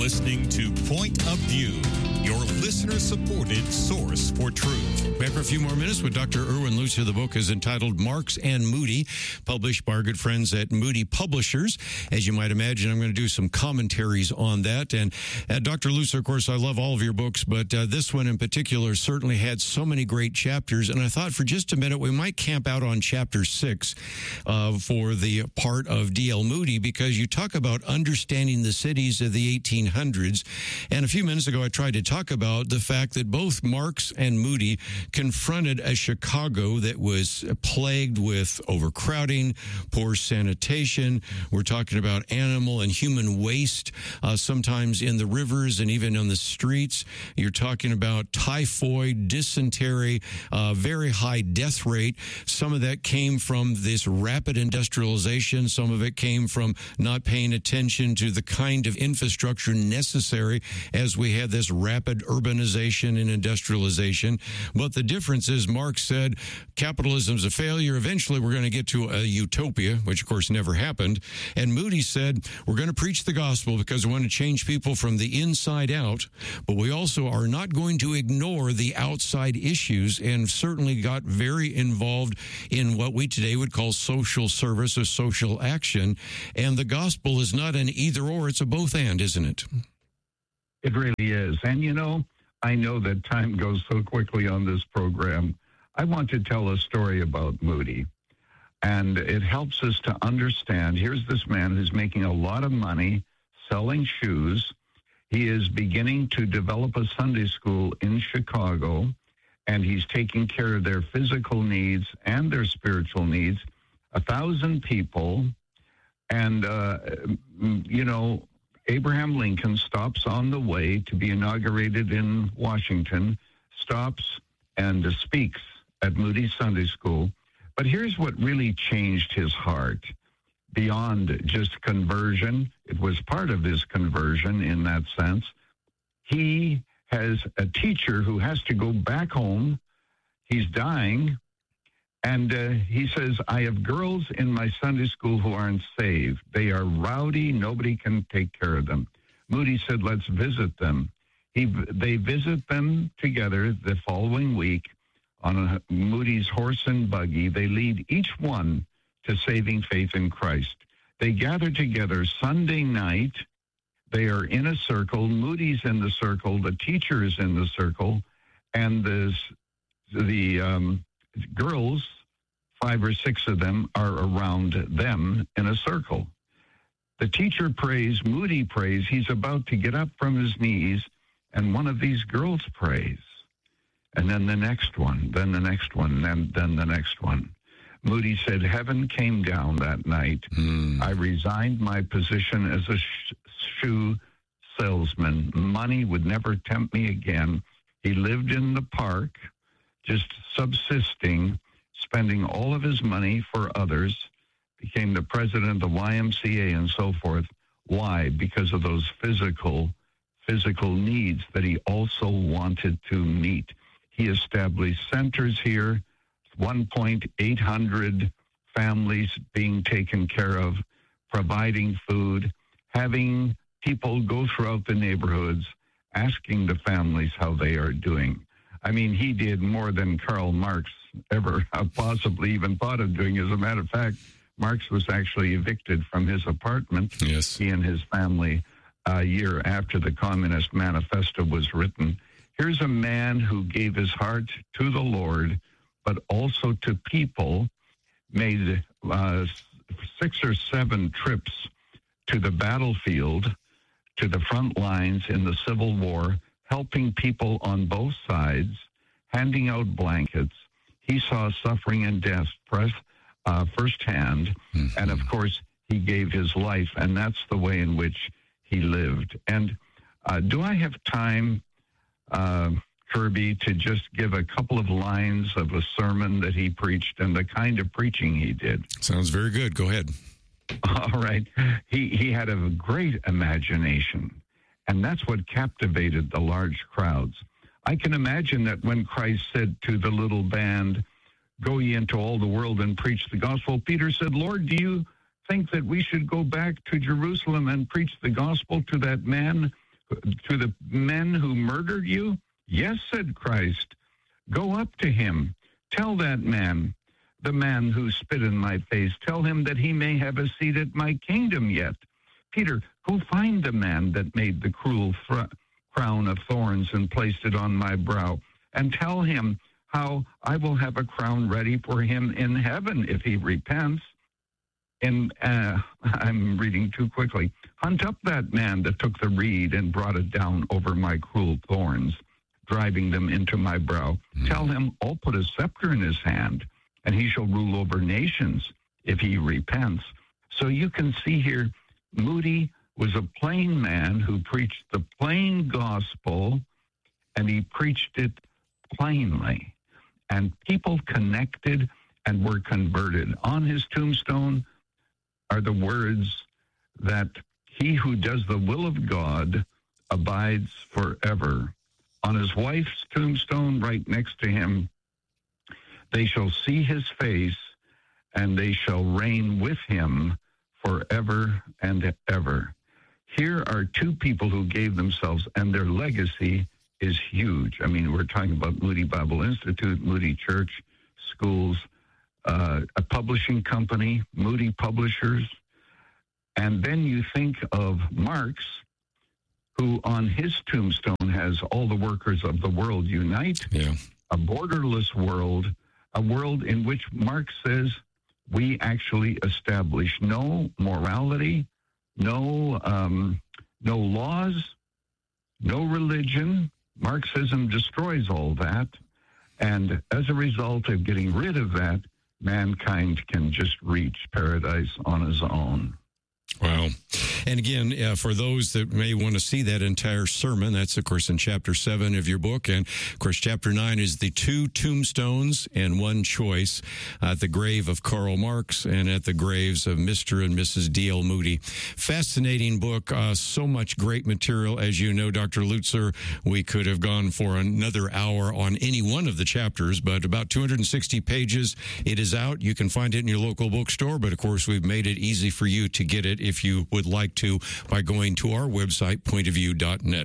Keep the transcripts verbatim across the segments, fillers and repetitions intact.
listening to Point of View, your listener-supported source for truth. Back for a few more minutes with Doctor Erwin Lutzer. The book is entitled Marx and Moody, published by our good friends at Moody Publishers. As you might imagine, I'm going to do some commentaries on that. And uh, Doctor Lutzer, of course, I love all of your books, but uh, this one in particular certainly had so many great chapters. And I thought for just a minute we might camp out on chapter six uh, for the part of D L Moody, because you talk about understanding the cities of the eighteen hundreds. And a few minutes ago, I tried to talk about the fact that both Marx and Moody confronted a Chicago that was plagued with overcrowding, poor sanitation. We're talking about animal and human waste, uh, sometimes in the rivers and even on the streets. You're talking about typhoid, dysentery, uh, very high death rate. Some of that came from this rapid industrialization. Some of it came from not paying attention to the kind of infrastructure necessary as we had this rapid urbanization and industrialization. But the difference is Marx said capitalism's a failure. Eventually we're going to get to a utopia, which of course never happened. And Moody said we're going to preach the gospel because we want to change people from the inside out, but we also are not going to ignore the outside issues, and certainly got very involved in what we today would call social service or social action. And the gospel is not an either or, it's a both and, isn't it? It really is. And, you know, I know that time goes so quickly on this program. I want to tell a story about Moody. And it helps us to understand, here's this man who's making a lot of money selling shoes. He is beginning to develop a Sunday school in Chicago, and he's taking care of their physical needs and their spiritual needs. A thousand people. And, uh, you know, Abraham Lincoln stops on the way to be inaugurated in Washington, stops and uh, speaks at Moody Sunday School. But here's what really changed his heart. Beyond just conversion, it was part of his conversion in that sense. He has a teacher who has to go back home. He's dying. And uh, he says, I have girls in my Sunday school who aren't saved. They are rowdy. Nobody can take care of them. Moody said, let's visit them. He, they visit them together the following week on a Moody's horse and buggy. They lead each one to saving faith in Christ. They gather together Sunday night. They are in a circle. Moody's in the circle. The teacher is in the circle. And the, the um, girls, five or six of them, are around them in a circle. The teacher prays. Moody prays. He's about to get up from his knees, and one of these girls prays. And then the next one, then the next one, and then the next one. Moody said, heaven came down that night. Mm. I resigned my position as a sh- shoe salesman. Money would never tempt me again. He lived in the park, just subsisting, spending all of his money for others, became the president of the Y M C A and so forth. Why? Because of those physical, physical needs that he also wanted to meet. He established centers here, one point eight hundred families being taken care of, providing food, having people go throughout the neighborhoods, asking the families how they are doing. I mean, he did more than Karl Marx ever possibly even thought of doing. As a matter of fact, Marx was actually evicted from his apartment, yes. he and his family, a year after the Communist Manifesto was written. Here's a man who gave his heart to the Lord, but also to people, made uh, six or seven trips to the battlefield, to the front lines in the Civil War, helping people on both sides, handing out blankets. He saw suffering and death press, uh, firsthand, mm-hmm. and of course, he gave his life, and that's the way in which he lived. And uh, do I have time, uh, Kirby, to just give a couple of lines of a sermon that he preached and the kind of preaching he did? Sounds very good. Go ahead. All right. He, he had a great imagination, and that's what captivated the large crowds. I can imagine that when Christ said to the little band, go ye into all the world and preach the gospel, Peter said, Lord, do you think that we should go back to Jerusalem and preach the gospel to that man to the men who murdered you? Yes, said Christ. Go up to him. Tell that man, the man who spit in my face, tell him that he may have a seat at my kingdom yet. Peter, go find the man that made the cruel thr- crown of thorns and placed it on my brow, and tell him how I will have a crown ready for him in heaven if he repents. And uh, I'm reading too quickly. Hunt up that man that took the reed and brought it down over my cruel thorns, driving them into my brow. Mm. Tell him I'll put a scepter in his hand, and he shall rule over nations if he repents. So you can see here, Moody was a plain man who preached the plain gospel, and he preached it plainly. And people connected and were converted. On his tombstone are the words that he who does the will of God abides forever. On his wife's tombstone, right next to him, they shall see his face, and they shall reign with him forever and ever. Here are two people who gave themselves, and their legacy is huge. I mean, we're talking about Moody Bible Institute, Moody Church, schools, uh, a publishing company, Moody Publishers. And then you think of Marx, who on his tombstone has all the workers of the world unite, yeah. a borderless world, a world in which Marx says we actually establish no morality, no um, no laws, no religion. Marxism destroys all that. And as a result of getting rid of that, mankind can just reach paradise on his own. Wow. And again, uh, for those that may want to see that entire sermon, that's, of course, in chapter seven of your book. And, of course, chapter nine is the two tombstones and one choice at the grave of Karl Marx and at the graves of Mister and Missus D L Moody. Fascinating book. Uh, so much great material. As you know, Doctor Lutzer, we could have gone for another hour on any one of the chapters, but about two hundred sixty pages. It is out. You can find it in your local bookstore, but, of course, we've made it easy for you to get it if you would like to by going to our website, point of view dot net.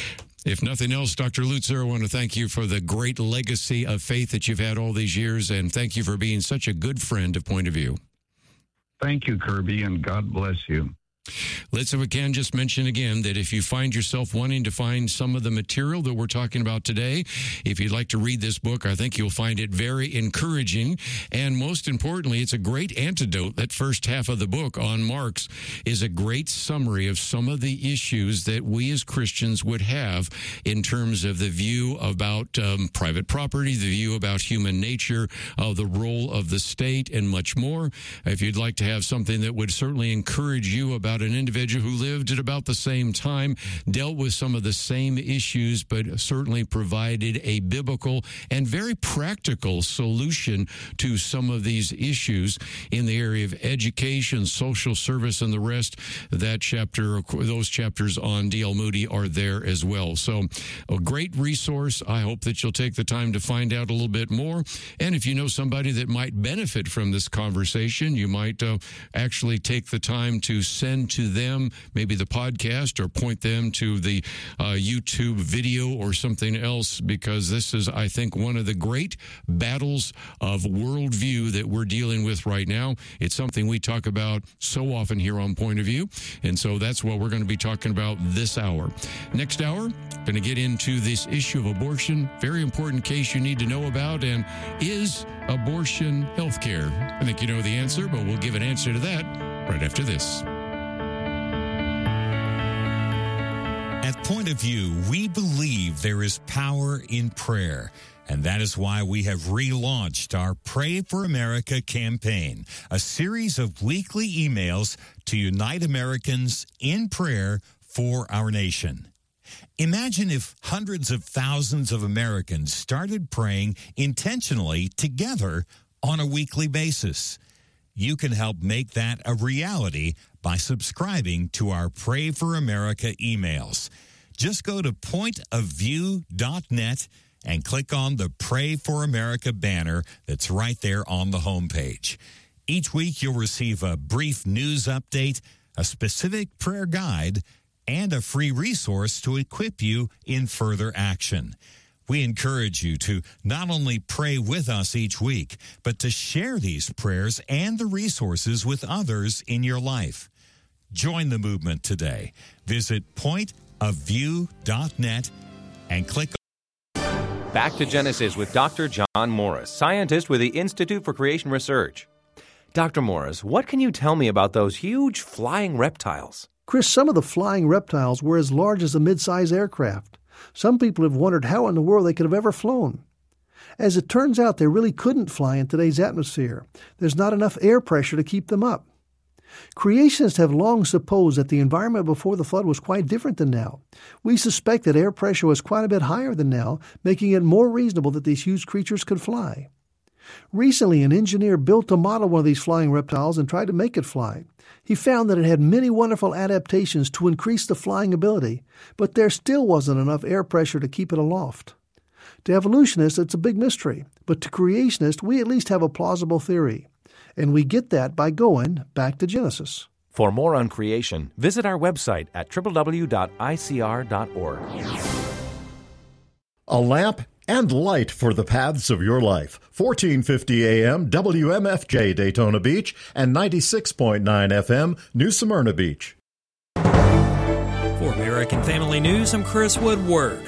If nothing else, Doctor Lutzer, I want to thank you for the great legacy of faith that you've had all these years, and thank you for being such a good friend of Point of View. Thank you, Kirby, and God bless you. Let's, if we can, just mention again that if you find yourself wanting to find some of the material that we're talking about today, if you'd like to read this book, I think you'll find it very encouraging. And most importantly, it's a great antidote. That first half of the book on Marx is a great summary of some of the issues that we as Christians would have in terms of the view about um, private property, the view about human nature, uh, the role of the state, and much more. If you'd like to have something that would certainly encourage you about an individual who lived at about the same time, dealt with some of the same issues, but certainly provided a biblical and very practical solution to some of these issues in the area of education, social service, and the rest. That chapter, those chapters on D L Moody are there as well. So a great resource. I hope that you'll take the time to find out a little bit more. And if you know somebody that might benefit from this conversation, you might uh, actually take the time to send to them maybe the podcast or point them to the uh, YouTube video or something else, because this is, I think, one of the great battles of worldview that we're dealing with right now. It's something we talk about so often here on Point of View, and so that's what we're going to be talking about this hour. Next hour, going to get into this issue of abortion, very important case you need to know about, and is abortion health care? I think you know the answer, but we'll give an answer to that right after this. At Point of View, we believe there is power in prayer, and that is why we have relaunched our Pray for America campaign, a series of weekly emails to unite Americans in prayer for our nation. Imagine if hundreds of thousands of Americans started praying intentionally together on a weekly basis. You can help make that a reality by subscribing to our Pray for America emails. Just go to point of view dot net and click on the Pray for America banner that's right there on the homepage. Each week you'll receive a brief news update, a specific prayer guide, and a free resource to equip you in further action. We encourage you to not only pray with us each week, but to share these prayers and the resources with others in your life. Join the movement today. Visit point of view dot net and click on Back to Genesis with Doctor John Morris, scientist with the Institute for Creation Research. Doctor Morris, what can you tell me about those huge flying reptiles? Chris, some of the flying reptiles were as large as a mid-size aircraft. Some people have wondered how in the world they could have ever flown. As it turns out, they really couldn't fly in today's atmosphere. There's not enough air pressure to keep them up. Creationists have long supposed that the environment before the flood was quite different than now. We suspect that air pressure was quite a bit higher than now, making it more reasonable that these huge creatures could fly. Recently, an engineer built a model of one of these flying reptiles and tried to make it fly. He found that it had many wonderful adaptations to increase the flying ability, but there still wasn't enough air pressure to keep it aloft. To evolutionists, it's a big mystery, but to creationists, we at least have a plausible theory. And we get that by going back to Genesis. For more on creation, visit our website at w w w dot i c r dot org. A lamp and light for the paths of your life. fourteen fifty A M W M F J Daytona Beach and ninety-six point nine F M New Smyrna Beach. For American Family News, I'm Chris Woodward.